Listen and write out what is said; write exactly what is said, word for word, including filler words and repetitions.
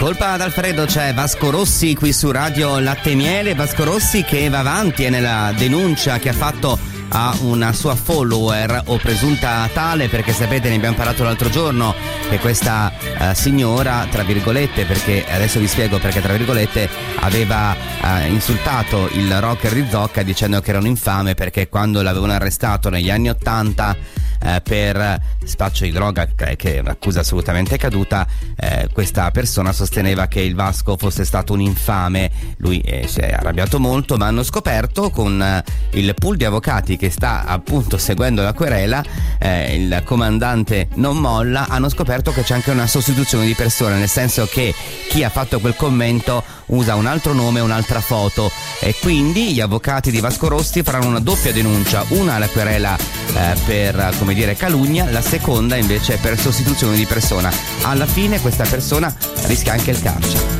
Colpa ad Alfredo, c'è Vasco Rossi qui su Radio Latte e Miele. Vasco Rossi che va avanti e nella denuncia che ha fatto a una sua follower o presunta tale, perché sapete, ne abbiamo parlato l'altro giorno, che questa uh, signora, tra virgolette, perché adesso vi spiego perché tra virgolette, aveva uh, insultato il rocker di Zocca dicendo che era un infame perché quando l'avevano arrestato negli anni ottanta eh, per spaccio di droga, che è un'accusa assolutamente caduta, eh, questa persona sosteneva che il Vasco fosse stato un infame. Lui eh, si è arrabbiato molto, ma hanno scoperto con eh, il pool di avvocati che sta appunto seguendo la querela, eh, il comandante non molla, hanno scoperto che c'è anche una sostituzione di persona, nel senso che chi ha fatto quel commento usa un altro nome, un'altra foto, e quindi gli avvocati di Vasco Rossi faranno una doppia denuncia, una alla querela eh, per, come dire, calunnia, la seconda invece per sostituzione di persona. Alla fine questa persona rischia anche il carcere.